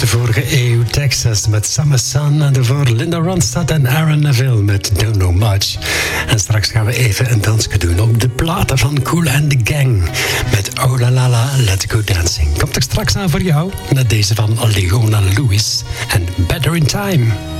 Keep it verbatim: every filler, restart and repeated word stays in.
vorige eeuw Texas met Summer Sun. En daarvoor Linda Ronstadt en Aaron Neville met Don't Know Much. En straks gaan we even een dansje doen op de platen van Kool and the Gang. Met Oh La La La, Let's Go Dancing. Komt er straks aan voor jou. Met deze van Leona Lewis en Better in Time.